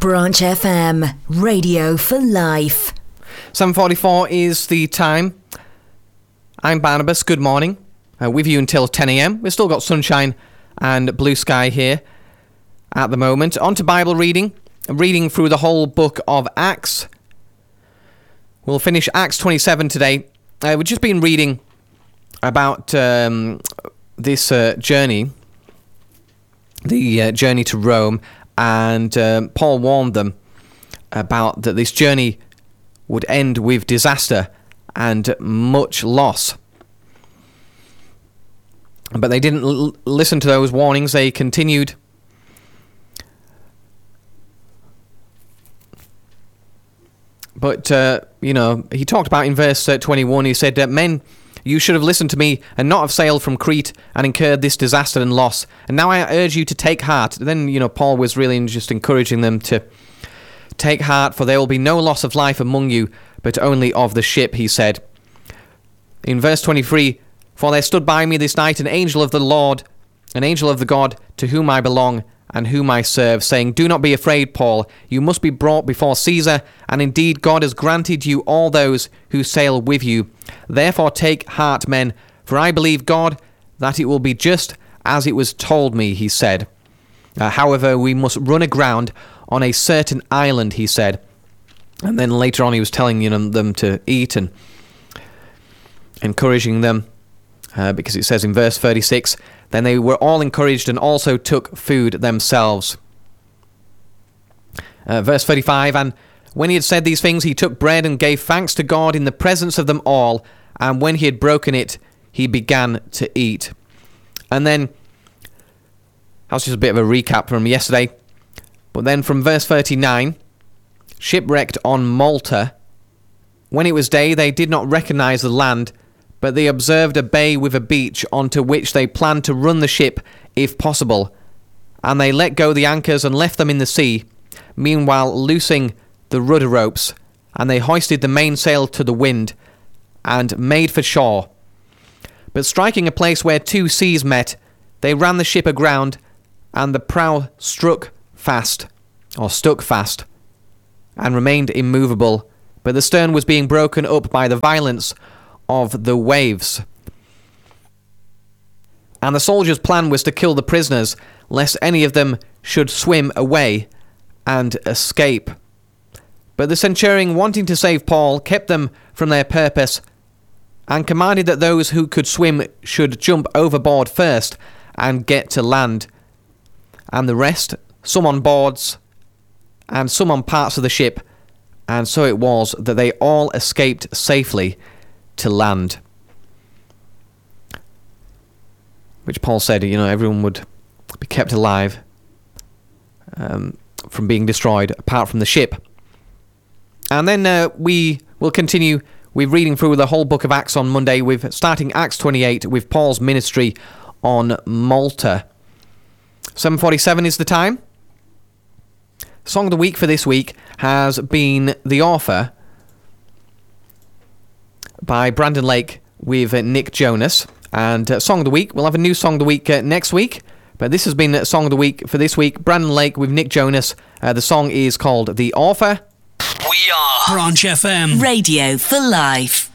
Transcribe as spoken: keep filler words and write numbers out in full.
Branch F M, radio for life. seven forty-four is the time. I'm Barnabas, good morning. Uh, with you until ten a.m. We've still got sunshine and blue sky here at the moment. On to Bible reading. Reading through the whole book of Acts. We'll finish Acts twenty-seven today. Uh, we've just been reading about um, this uh, journey, the uh, journey to Rome, and um, Paul warned them about that this journey would end with disaster and much loss. But they didn't l- listen to those warnings. They continued. But, uh, you know, he talked about in verse uh, twenty-one, he said, Men, you should have listened to me and not have sailed from Crete and incurred this disaster and loss. And now I urge you to take heart. Then, you know, Paul was really just encouraging them to take heart, for there will be no loss of life among you, but only of the ship, he said. In verse twenty-three, For there stood by me this night an angel of the Lord, an angel of the God to whom I belong and whom I serve, saying, Do not be afraid, Paul. You must be brought before Caesar, and indeed God has granted you all those who sail with you. Therefore take heart, men, for I believe God that it will be just as it was told me, he said. Uh, however, we must run aground on a certain island, he said. And then later on he was telling you know, them to eat and encouraging them, uh, because it says in verse thirty-six, Then they were all encouraged and also took food themselves. Uh, verse thirty-five, And when he had said these things, he took bread and gave thanks to God in the presence of them all, and when he had broken it, he began to eat. And then, that was just a bit of a recap from yesterday, but then from verse thirty-nine, shipwrecked on Malta, when it was day, they did not recognize the land, but they observed a bay with a beach onto which they planned to run the ship if possible, and they let go the anchors and left them in the sea, meanwhile loosing the rudder ropes, and they hoisted the mainsail to the wind, and made for shore. But striking a place where two seas met, they ran the ship aground, and the prow struck fast, or stuck fast, and remained immovable, but the stern was being broken up by the violence of the waves. And the soldiers' plan was to kill the prisoners, lest any of them should swim away and escape. But the centurion, wanting to save Paul, kept them from their purpose, and commanded that those who could swim should jump overboard first and get to land, and the rest, some on boards, and some on parts of the ship, and so it was that they all escaped safely to land. Which Paul said, you know, everyone would be kept alive um, from being destroyed, apart from the ship. And then uh, we will continue with reading through the whole book of Acts on Monday, with starting Acts twenty-eight with Paul's ministry on Malta. seven forty-seven is the time. Song of the week for this week has been The Author by Brandon Lake with uh, Nick Jonas. And uh, Song of the Week, we'll have a new Song of the Week uh, next week. But this has been uh, Song of the Week for this week. Brandon Lake with Nick Jonas. Uh, the song is called The Author. We are Branch F M. Radio for life.